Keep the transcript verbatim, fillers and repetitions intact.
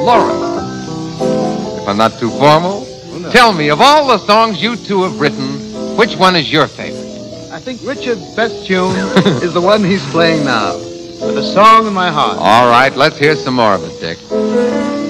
Lawrence. If I'm not too formal, oh, no. Tell me, of all the songs you two have written, which one is your favorite? I think Richard's best tune is the one he's playing now. With a song in my heart. All right, let's hear some more of it, Dick.